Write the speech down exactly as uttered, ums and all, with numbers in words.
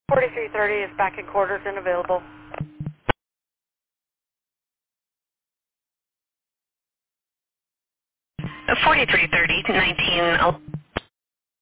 forty-three thirty is back in quarters and available. forty-three thirty to nineteen.